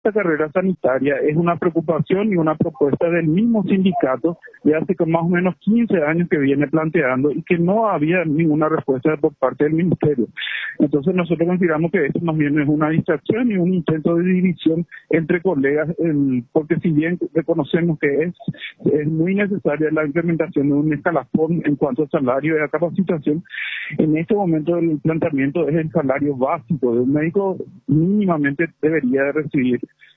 esta carrera sanitaria es una preocupación y una propuesta del mismo sindicato de hace más o menos 15 años que viene planteando y que no había ninguna respuesta por parte del Ministerio. Entonces nosotros consideramos que esto más bien es una distracción y un intento de división entre colegas, porque si bien reconocemos que es muy necesaria la implementación de un escalafón en cuanto a salario y a capacitación, en este momento el planteamiento es el salario básico de un médico mínimamente debería de recibir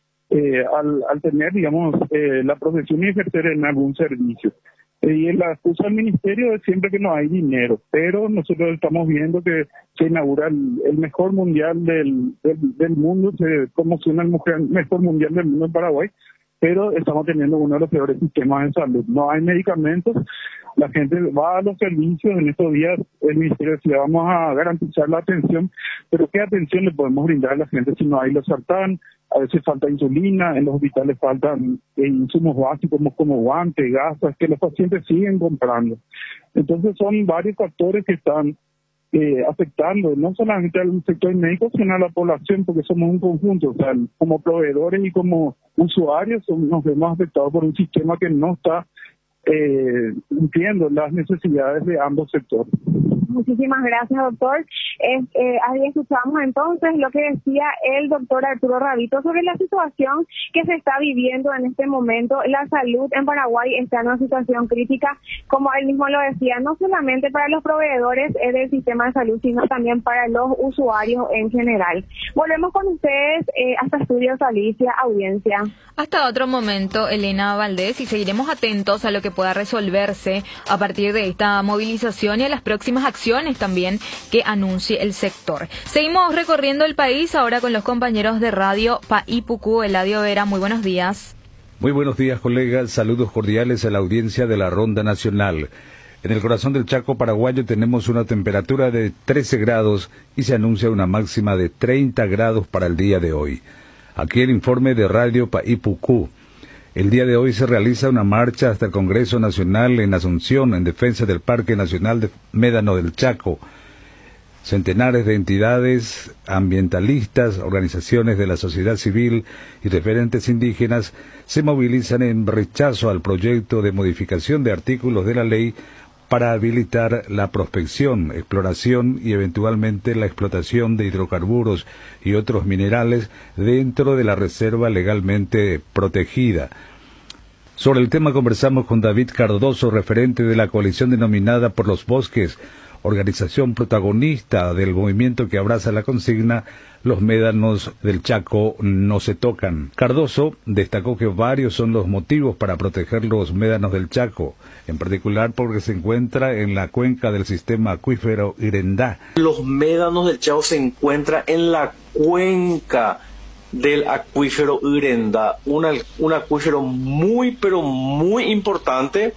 al tener, digamos, la profesión y ejercer en algún servicio. Y la excusa del ministerio es siempre que no hay dinero, pero nosotros estamos viendo que se inaugura el mejor mundial del mundo, se promociona el mejor mundial del mundo en Paraguay, pero estamos teniendo uno de los peores sistemas de salud. No hay medicamentos, la gente va a los servicios, en estos días el ministerio decía vamos a garantizar la atención, pero ¿qué atención le podemos brindar a la gente si no hay los sartán? A veces falta insulina, en los hospitales faltan insumos básicos como guantes, gasas, que los pacientes siguen comprando. Entonces son varios factores que están afectando no solamente al sector médico, sino a la población, porque somos un conjunto, o sea, como proveedores y como usuarios nos vemos afectados por un sistema que no está cumpliendo las necesidades de ambos sectores. Muchísimas gracias, doctor. Ahí escuchamos entonces lo que decía el doctor Arturo Ravito sobre la situación que se está viviendo en este momento. La salud en Paraguay está en una situación crítica, como él mismo lo decía, no solamente para los proveedores del sistema de salud, sino también para los usuarios en general. Volvemos con ustedes hasta Estudios Alicia, audiencia. Hasta otro momento, Elena Valdés, y seguiremos atentos a lo que pueda resolverse a partir de esta movilización y a las próximas acciones también que anuncie el sector. Seguimos recorriendo el país ahora con los compañeros de Radio Paipucú. Eladio Vera, muy buenos días. Muy buenos días, colegas. Saludos cordiales a la audiencia de la Ronda Nacional. En el corazón del Chaco paraguayo tenemos una temperatura de 13 grados y se anuncia una máxima de 30 grados para el día de hoy. Aquí el informe de Radio Paipucú. El día de hoy se realiza una marcha hasta el Congreso Nacional en Asunción en defensa del Parque Nacional de Médano del Chaco. Centenares de entidades ambientalistas, organizaciones de la sociedad civil y referentes indígenas se movilizan en rechazo al proyecto de modificación de artículos de la ley para habilitar la prospección, exploración y eventualmente la explotación de hidrocarburos y otros minerales dentro de la reserva legalmente protegida. Sobre el tema conversamos con David Cardoso, referente de la coalición denominada Por los Bosques, organización protagonista del movimiento que abraza la consigna Los médanos del Chaco no se tocan. Cardoso destacó que varios son los motivos para proteger los médanos del Chaco, en particular porque se encuentra en la cuenca del sistema acuífero Irendá. Los médanos del Chaco se encuentran en la cuenca del acuífero Irendá, un acuífero muy pero muy importante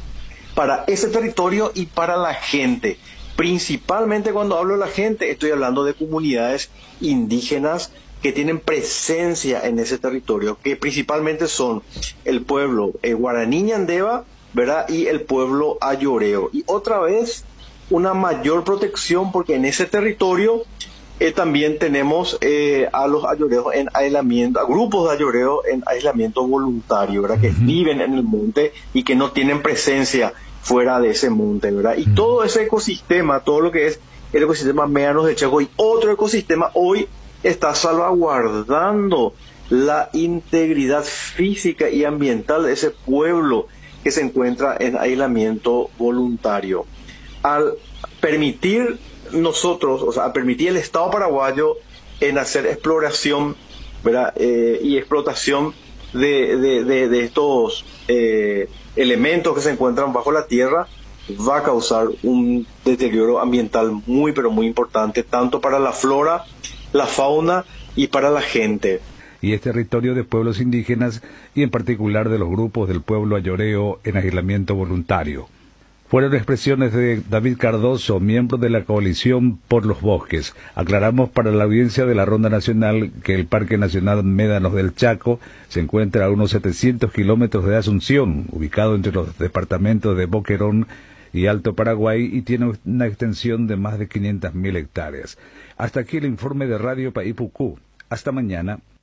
para ese territorio y para la gente. Principalmente cuando hablo de la gente, estoy hablando de comunidades indígenas que tienen presencia en ese territorio, que principalmente son el pueblo guaraní ñandeva, ¿verdad? Y el pueblo ayoreo. Y otra vez, una mayor protección porque en ese territorio también tenemos a los ayoreos en aislamiento, a grupos de ayoreos en aislamiento voluntario, ¿verdad? Que viven en el monte y que no tienen presencia fuera de ese monte, ¿verdad? Y todo ese ecosistema, todo lo que es el ecosistema Médanos del Chaco y otro ecosistema hoy está salvaguardando la integridad física y ambiental de ese pueblo que se encuentra en aislamiento voluntario. Al permitir nosotros, o sea, al permitir el Estado paraguayo en hacer exploración, ¿verdad? Y explotación de estos elementos que se encuentran bajo la tierra, va a causar un deterioro ambiental muy pero muy importante, tanto para la flora, la fauna y para la gente. Y es territorio de pueblos indígenas y en particular de los grupos del pueblo ayoreo en aislamiento voluntario. Fueron expresiones de David Cardoso, miembro de la coalición Por los Bosques. Aclaramos para la audiencia de la Ronda Nacional que el Parque Nacional Médanos del Chaco se encuentra a unos 700 kilómetros de Asunción, ubicado entre los departamentos de Boquerón y Alto Paraguay, y tiene una extensión de más de 500.000 hectáreas. Hasta aquí el informe de Radio Paipucú. Hasta mañana.